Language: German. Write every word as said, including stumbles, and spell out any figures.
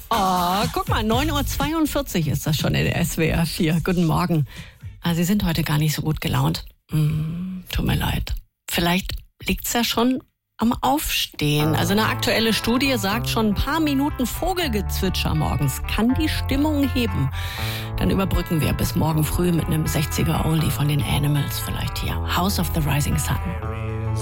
Oh, guck mal, neun Uhr zweiundvierzig ist das schon in der S W R vier. Guten Morgen. Ah, Sie sind heute gar nicht so gut gelaunt. Hm, tut mir leid. Vielleicht liegt's ja schon am Aufstehen. Also eine aktuelle Studie sagt, schon ein paar Minuten Vogelgezwitscher morgens kann die Stimmung heben. Dann überbrücken wir bis morgen früh mit einem sechziger Oldie von den Animals. Vielleicht hier House of the Rising Sun.